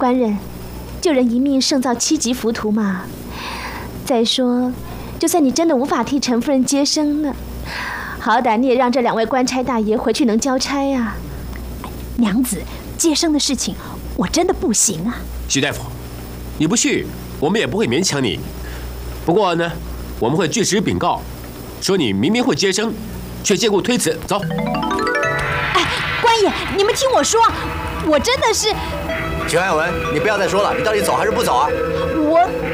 官人，救人一命胜造7级浮屠嘛。再说，就算你真的无法替陈夫人接生呢，好歹你也让这2位官差大爷回去能交差呀。 娘子，接生的事情我真的不行啊。 徐大夫，你不去，我们也不会勉强你。不过呢，我们会据实禀告，说你明明会接生，却借故推辞。走。 哎，官爷，你们听我说，我真的是…… 秦爱文，你不要再说了，你到底走还是不走啊？ 我